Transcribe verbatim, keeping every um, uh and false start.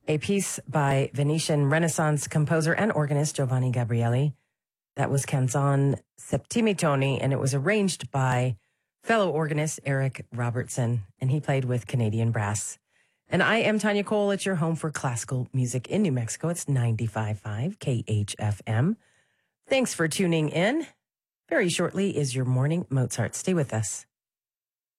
a piece by Venetian Renaissance composer and organist Giovanni Gabrieli. That was Canzon Septimitoni, and it was arranged by fellow organist Eric Robertson, and he played with Canadian Brass. And I am Tanya Cole. It's your home for classical music in New Mexico. It's ninety-five point five K H F M. Thanks for tuning in. Very shortly is your morning Mozart. Stay with us.